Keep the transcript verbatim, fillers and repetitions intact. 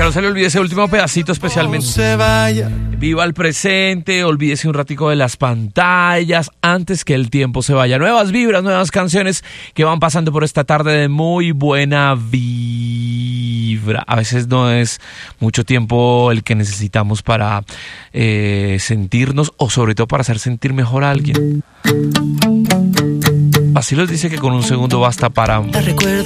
que no se le olvide ese último pedacito especialmente. Se vaya. Viva el presente, olvídese un ratico de las pantallas antes que el tiempo se vaya. Nuevas vibras, nuevas canciones que van pasando por esta tarde de muy buena vibra. A veces no es mucho tiempo el que necesitamos para eh, sentirnos o sobre todo para hacer sentir mejor a alguien. Así los dice que con un segundo basta para...